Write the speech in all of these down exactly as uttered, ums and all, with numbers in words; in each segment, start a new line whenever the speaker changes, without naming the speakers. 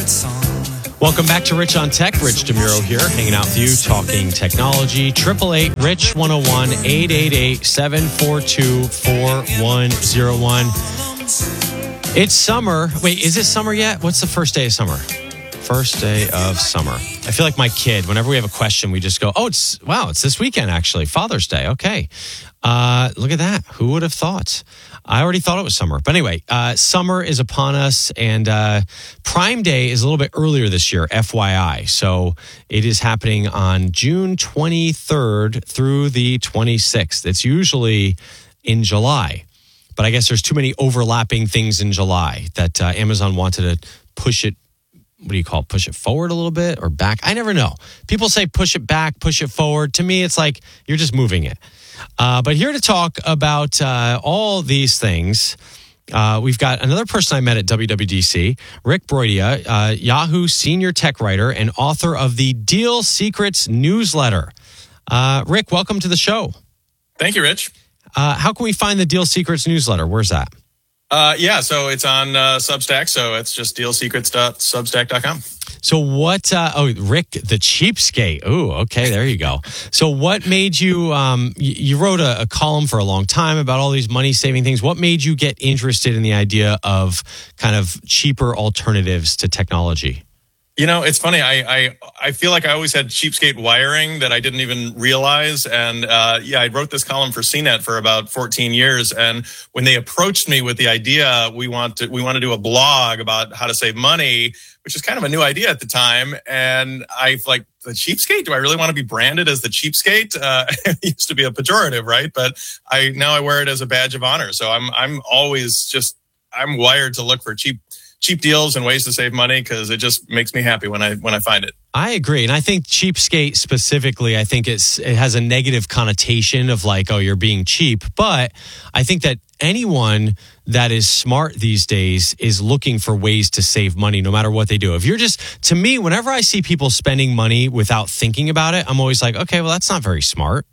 Welcome back to Rich on Tech. Rich DeMuro here, hanging out with you, talking technology. Triple eight Rich one oh one eight eight eight seven four two four one oh one. It's summer. Wait, is it summer yet? What's the first day of summer? First day of summer. I feel like my kid, whenever we have a question, we just go, oh, it's, wow, it's this weekend, actually. Father's Day. Okay. Uh, look at that. Who would have thought? I already thought it was summer. But anyway, uh, summer is upon us, and uh, Prime Day is a little bit earlier this year, F Y I. So it is happening on June twenty-third through the twenty-sixth. It's usually in July. But I guess there's too many overlapping things in July that uh, Amazon wanted to push it. What do you call it? Push it forward a little bit or back? I never know. People say push it back, push it forward. To me, it's like you're just moving it. Uh, but here to talk about uh, all these things, uh, we've got another person I met at W W D C, Rick Broidia, uh, Yahoo senior tech writer and author of the Deal Secrets newsletter. Uh, Rick, welcome to the show.
Thank you, Rich.
Uh, how can we find the Deal Secrets newsletter? Where's that?
Uh, yeah, so it's on uh, Substack, so it's just deal secrets dot substack dot com.
So what, uh, oh, Rick, the cheapskate. Ooh, okay, there you go. So what made you, um, you, you wrote a, a column for a long time about all these money-saving things. What made you get interested in the idea of kind of cheaper alternatives to technology?
You know, it's funny. I, I I feel like I always had cheapskate wiring that I didn't even realize. And uh, yeah, I wrote this column for C net for about fourteen years. And when they approached me with the idea, we want to we want to do a blog about how to save money, which is kind of a new idea at the time. And I like the cheapskate. Do I really want to be branded as the cheapskate? Uh, it used to be a pejorative, right? But I now I wear it as a badge of honor. So I'm I'm always just I'm wired to look for cheap. cheap deals and ways to save money because it just makes me happy when I when I find it.
I agree. And I think cheapskate specifically, I think it's it has a negative connotation of like, oh, you're being cheap. But I think that anyone that is smart these days is looking for ways to save money no matter what they do. If you're just, to me, whenever I see people spending money without thinking about it, I'm always like, okay, well, that's not very smart.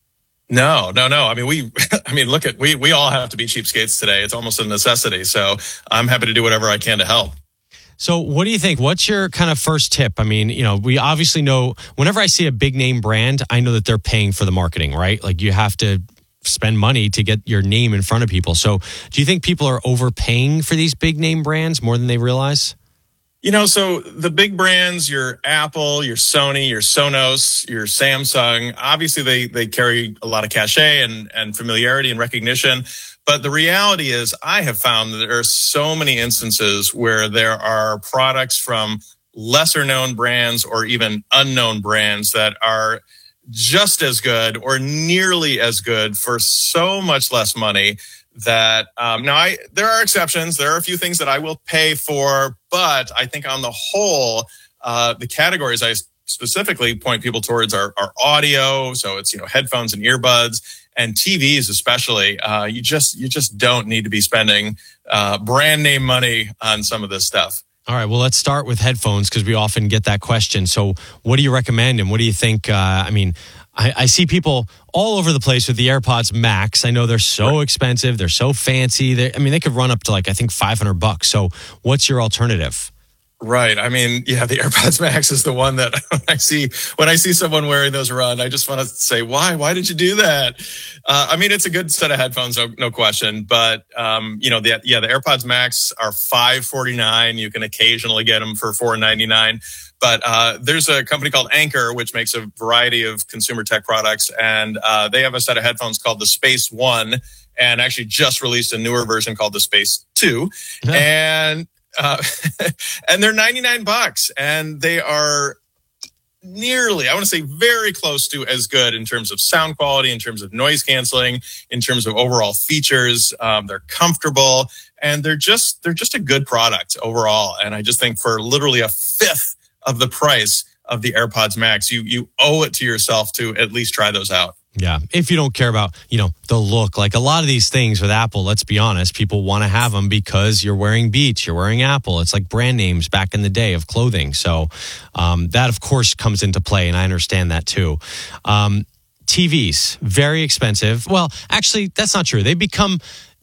No, no, no. I mean, we, I mean, look at, we, we all have to be cheapskates today. It's almost a necessity. So I'm happy to do whatever I can to help.
So what do you think? What's your kind of first tip? I mean, you know, we obviously know whenever I see a big name brand, I know that they're paying for the marketing, right? Like you have to spend money to get your name in front of people. So do you think people are overpaying for these big name brands more than they realize?
You know, so the big brands, your Apple, your Sony, your Sonos, your Samsung, obviously they they carry a lot of cachet and, and familiarity and recognition. But the reality is I have found that there are so many instances where there are products from lesser known brands or even unknown brands that are just as good or nearly as good for so much less money. That um, now I there are exceptions. There are a few things that I will pay for, but I think on the whole, uh, the categories I specifically point people towards are, are audio. So it's you know headphones and earbuds and T Vs especially. Uh, you just you just don't need to be spending uh, brand name money on some of this stuff.
All right. Well, let's start with headphones because we often get that question. So, what do you recommend, and what do you think? Uh, I mean. I, I see people all over the place with the AirPods Max. I know they're so expensive. They're so fancy. They, I mean, they could run up to like, I think five hundred bucks. So what's your alternative?
Right. I mean, yeah, the AirPods Max is the one that when I see, when I see someone wearing those around, I just want to say, why, why did you do that? Uh, I mean, it's a good set of headphones, no, no question. But, um, you know, the, yeah, the AirPods Max are five forty-nine. You can occasionally get them for four ninety-nine. But uh, there's a company called Anker, which makes a variety of consumer tech products. And uh, they have a set of headphones called the Space One and actually just released a newer version called the Space Two. Yeah. And uh, and they're ninety-nine bucks. And they are nearly, I want to say very close to as good in terms of sound quality, in terms of noise canceling, in terms of overall features. Um, they're comfortable and they're just they're just a good product overall. And I just think for literally a fifth of the price of the AirPods Max, you you owe it to yourself to at least try those out.
Yeah, if you don't care about, you know, the look, like a lot of these things with Apple, let's be honest, people want to have them because you're wearing Beats, you're wearing Apple. It's like brand names back in the day of clothing. So um, that, of course, comes into play, and I understand that too. Um, T Vs, very expensive. Well, actually, that's not true. They've become...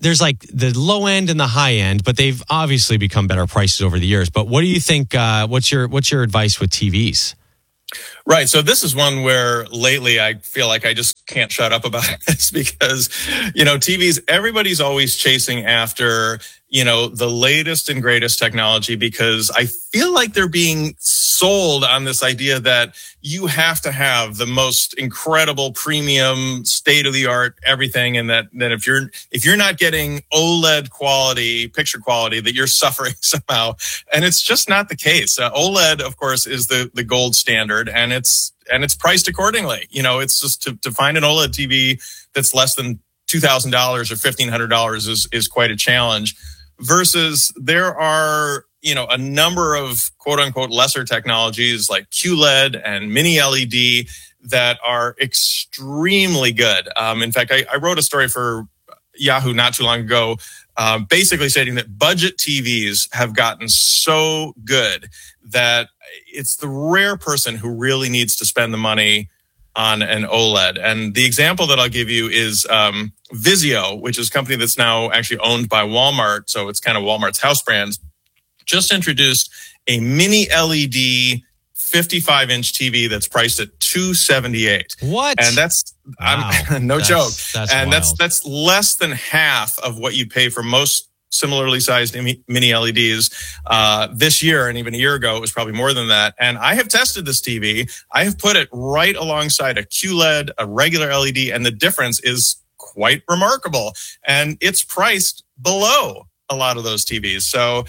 there's like the low end and the high end, but they've obviously become better prices over the years. But what do you think? Uh, what's your what's your advice with T Vs?
Right. So this is one where lately I feel like I just can't shut up about this because, you know, T Vs, everybody's always chasing after, you know, the latest and greatest technology because I feel like they're being sold on this idea that you have to have the most incredible premium state of the art everything. And that, that if you're, if you're not getting OLED quality, picture quality, that you're suffering somehow. And it's just not the case. Uh, OLED, of course, is the, the gold standard and it's, and it's priced accordingly. You know, it's just to, to find an OLED T V that's less than two thousand dollars or fifteen hundred dollars is, is quite a challenge versus there are, you know, a number of quote unquote lesser technologies like Q L E D and mini L E D that are extremely good. Um, in fact, I, I wrote a story for Yahoo not too long ago, uh, basically stating that budget T Vs have gotten so good that it's the rare person who really needs to spend the money on an OLED. And the example that I'll give you is um, Vizio, which is a company that's now actually owned by Walmart. So it's kind of Walmart's house brand. Just introduced a mini L E D fifty-five inch T V that's priced at two hundred seventy-eight dollars.
What?
And that's
wow.
I'm, no
that's,
joke.
That's
and
wild.
that's that's less than half of what you pay for most similarly sized mini L E Ds uh, this year. And even a year ago, it was probably more than that. And I have tested this T V. I have put it right alongside a Q L E D, a regular L E D, and the difference is quite remarkable. And it's priced below a lot of those T Vs. So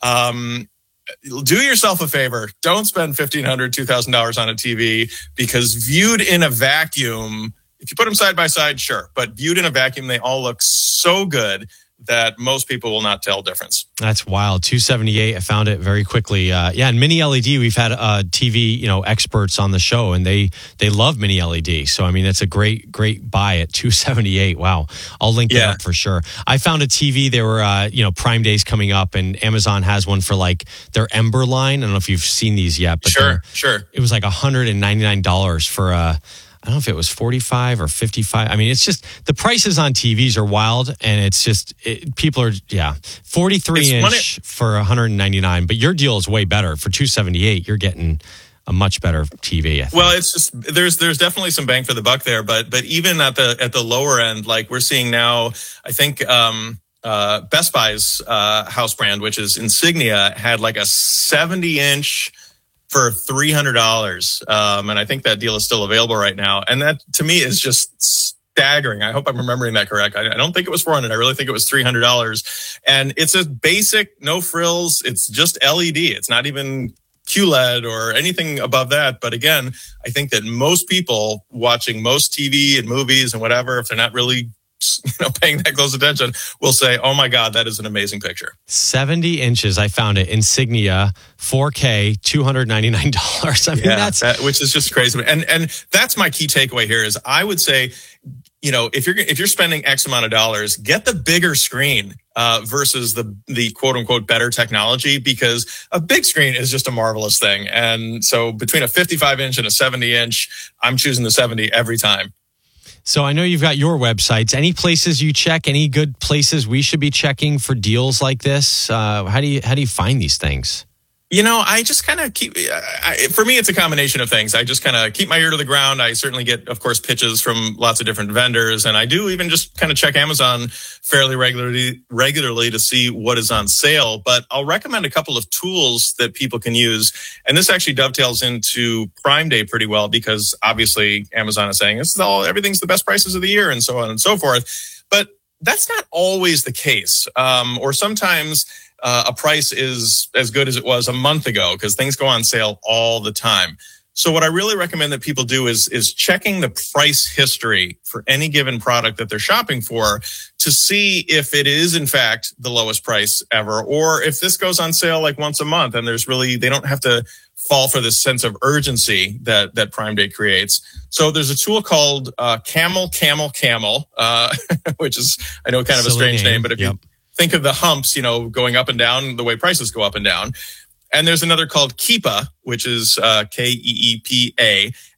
um, do yourself a favor. Don't spend fifteen hundred dollars, two thousand dollars on a T V because viewed in a vacuum, if you put them side by side, sure. But viewed in a vacuum, they all look so good that most people will not tell difference.
That's wild. two seventy-eight. I found it very quickly. Uh, yeah, and mini L E D. We've had uh, T V, you know, experts on the show, and they they love mini L E D. So I mean, it's a great great buy at two seventy-eight. Wow, I'll link that
yeah.
up for sure. I found a T V. There were uh, you know Prime Days coming up, and Amazon has one for like their Ember line. I don't know if you've seen these yet, but
sure, sure.
It was like one hundred ninety-nine dollars for a. I don't know if it was forty-five or fifty-five. I mean, it's just the prices on T Vs are wild, and it's just it, people are yeah, forty-three
it's
inch it, for one hundred ninety-nine. But your deal is way better for two seventy-eight. You're getting a much better T V.
Well, it's just there's there's definitely some bang for the buck there, but but even at the at the lower end, like we're seeing now, I think um, uh, Best Buy's uh, house brand, which is Insignia, had like a seventy inch. For three hundred dollars. Um, and I think that deal is still available right now. And that to me is just staggering. I hope I'm remembering that correct. I, I don't think it was four hundred dollars. I really think it was three hundred dollars. And it's a basic, no frills. It's just L E D. It's not even Q L E D or anything above that. But again, I think that most people watching most T V and movies and whatever, if they're not really you know, paying that close attention, will say, oh my God, that is an amazing picture.
seventy inches. I found it. Insignia, four K, two hundred ninety-nine dollars. I mean,
yeah,
that's
that, which is just crazy. And, and that's my key takeaway here is I would say, you know, if you're, if you're spending X amount of dollars, get the bigger screen, uh, versus the, the quote unquote better technology, because a big screen is just a marvelous thing. And so between a fifty-five inch and a seventy inch, I'm choosing the seventy every time.
So I know you've got your websites. Any places you check? Any good places we should be checking for deals like this? Uh, how do you how do you find these things?
You know, I just kind of keep, I, for me, it's a combination of things. I just kind of keep my ear to the ground. I certainly get, of course, pitches from lots of different vendors. And I do even just kind of check Amazon fairly regularly, regularly to see what is on sale. But I'll recommend a couple of tools that people can use. And this actually dovetails into Prime Day pretty well, because obviously Amazon is saying this is all, everything's the best prices of the year and so on and so forth. But that's not always the case. Um, or sometimes Uh, a price is as good as it was a month ago because things go on sale all the time. So what I really recommend that people do is, is checking the price history for any given product that they're shopping for to see if it is in fact the lowest price ever, or if this goes on sale like once a month and there's really, they don't have to fall for this sense of urgency that, that Prime Day creates. So there's a tool called uh, Camel, Camel, Camel, uh, which is, I know, kind of
Silly
a strange name,
name,
but if
yep.
you think of the humps, you know, going up and down the way prices go up and down. And there's another called Keepa, which is uh, K E E P A.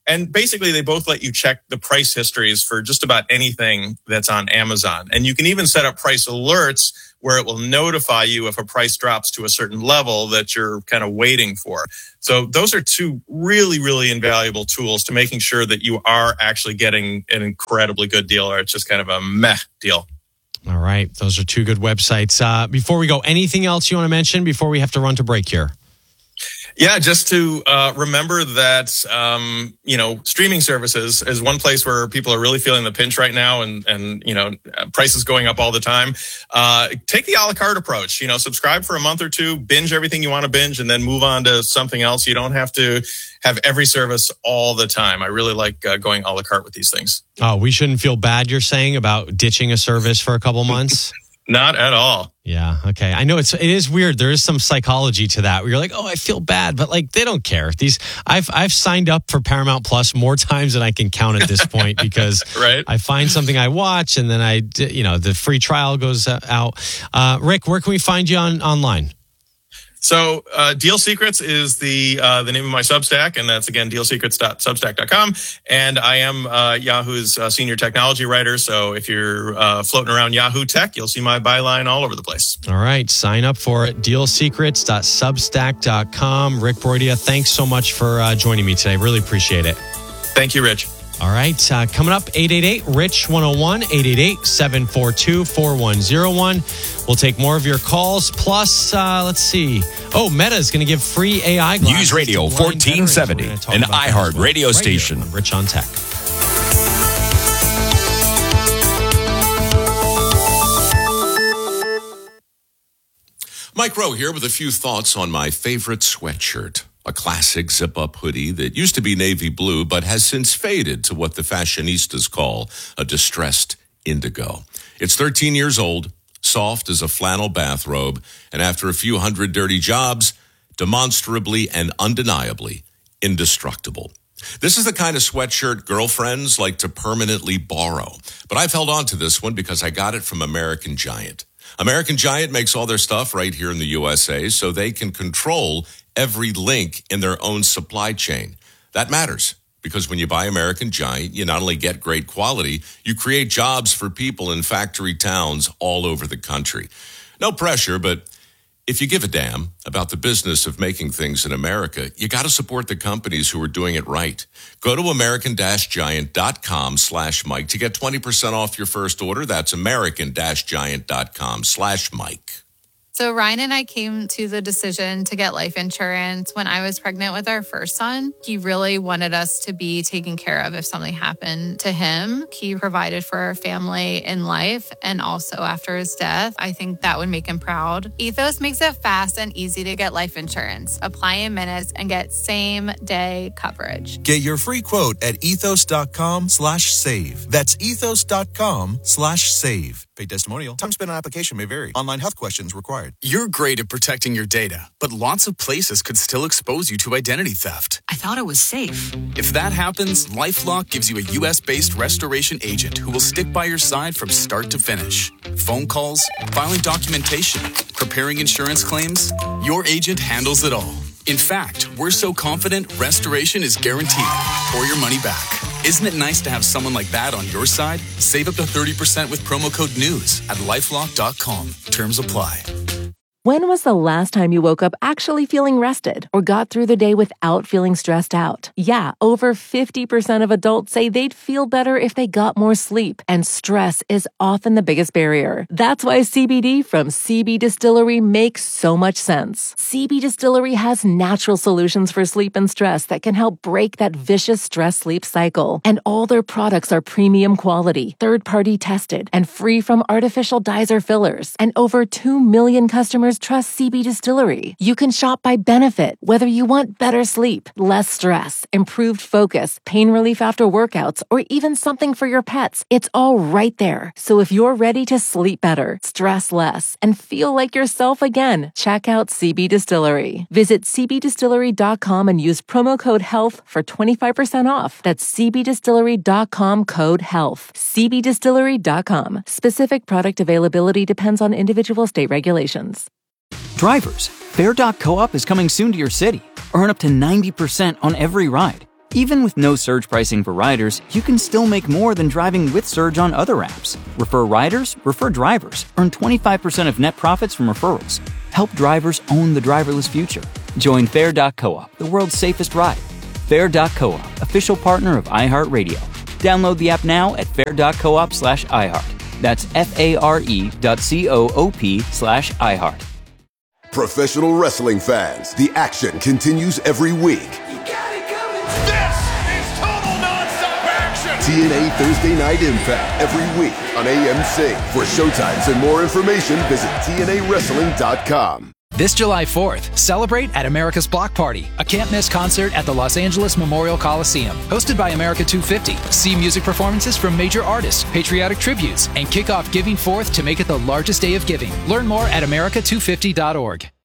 And basically, they both let you check the price histories for just about anything that's on Amazon. And you can even set up price alerts where it will notify you if a price drops to a certain level that you're kind of waiting for. So those are two really, really invaluable tools to making sure that you are actually getting an incredibly good deal, or it's just kind of a meh deal.
All right. Those are two good websites. Uh, before we go, anything else you want to mention before we have to run to break here?
Yeah, just to uh, remember that, um, you know, streaming services is one place where people are really feeling the pinch right now, and, and you know, prices going up all the time. Uh, take the a la carte approach. You know, subscribe for a month or two, binge everything you want to binge, and then move on to something else. You don't have to have every service all the time. I really like uh, going a la carte with these things.
Oh, we shouldn't feel bad, you're saying, about ditching a service for a couple months?
Not at all.
Yeah. Okay. I know it's it is weird. There is some psychology to that where you're like, oh, I feel bad, but like they don't care. These I've I've signed up for Paramount Plus more times than I can count at this point because
right.
I find something I watch and then I you know the free trial goes out. Uh, Rick, where can we find you on online?
So uh, Deal Secrets is the uh, the name of my Substack, and that's, again, deal secrets dot substack dot com. And I am uh, Yahoo's uh, senior technology writer, so if you're uh, floating around Yahoo Tech, you'll see my byline all over the place.
All right, sign up for it, deal secrets dot substack dot com. Rick Broidia, thanks so much for uh, joining me today. Really appreciate it.
Thank you, Rich.
All right, uh, coming up, eight eight eight, R I C H one oh one, eight eight eight, seven four two, four one oh one. We'll take more of your calls. Plus, uh, let's see. Oh, Meta is going to give free A I glasses.
News Radio fourteen seventy, an iHeart radio station.
Right Rich on Tech.
Mike Rowe here with a few thoughts on my favorite sweatshirt. A classic zip-up hoodie that used to be navy blue but has since faded to what the fashionistas call a distressed indigo. It's thirteen years old, soft as a flannel bathrobe, and after a few hundred dirty jobs, demonstrably and undeniably indestructible. This is the kind of sweatshirt girlfriends like to permanently borrow. But I've held on to this one because I got it from American Giant. American Giant makes all their stuff right here in the U S A so they can control every link in their own supply chain. That matters because when you buy American Giant, you not only get great quality, you create jobs for people in factory towns all over the country. No pressure, but if you give a damn about the business of making things in America, you got to support the companies who are doing it right. Go to american-giant.com slash Mike to get twenty percent off your first order. That's american-giant.com slash Mike.
So Ryan and I came to the decision to get life insurance when I was pregnant with our first son. He really wanted us to be taken care of if something happened to him. He provided for our family in life and also after his death. I think that would make him proud. Ethos makes it fast and easy to get life insurance. Apply in minutes and get same day coverage.
Get your free quote at ethos.com slash save. That's ethos.com slash save. Paid testimonial. Time spent on application may vary. Online health questions required.
You're great at protecting your data, but lots of places could still expose you to identity theft.
I thought it was safe.
If that happens, LifeLock gives you a U S-based restoration agent who will stick by your side from start to finish. Phone calls, filing documentation, preparing insurance claims, your agent handles it all. In fact, we're so confident restoration is guaranteed or your money back. Isn't it nice to have someone like that on your side? Save up to thirty percent with promo code NEWS at lifelock dot com. Terms apply.
When was the last time you woke up actually feeling rested or got through the day without feeling stressed out? Yeah, over fifty percent of adults say they'd feel better if they got more sleep, and stress is often the biggest barrier. That's why C B D from C B Distillery makes so much sense. C B Distillery has natural solutions for sleep and stress that can help break that vicious stress-sleep cycle. And all their products are premium quality, third-party tested, and free from artificial dyes or fillers. And over two million customers trust C B Distillery. You can shop by benefit, whether you want better sleep, less stress, improved focus, pain relief after workouts, or even something for your pets. It's all right there. So if you're ready to sleep better, stress less, and feel like yourself again, check out C B Distillery. Visit c b distillery dot com and use promo code HEALTH for twenty-five percent off. That's c b distillery dot com code HEALTH. c b distillery dot com. Specific product availability depends on individual state regulations.
Drivers, Fair dot co op is coming soon to your city. Earn up to ninety percent on every ride.
Even with no surge pricing for riders, you can still make more than driving with Surge on other apps. Refer riders, refer drivers. Earn twenty-five percent of net profits from referrals. Help drivers own the driverless future. Join Fair dot coop, the world's safest ride. Fair dot coop, official partner of iHeartRadio. Download the app now at fair dot coop slash iHeart. That's F-A-R-E dot C-O-O-P slash iHeart.
Professional wrestling fans, the action continues every week. T N A Thursday Night Impact every week on A M C. For showtimes and more information, visit T N A wrestling dot com.
This July fourth, celebrate at America's Block Party, a can't-miss concert at the Los Angeles Memorial Coliseum. Hosted by America two fifty. See music performances from major artists, patriotic tributes, and kick off Giving Fourth to make it the largest day of giving. Learn more at America two fifty dot org.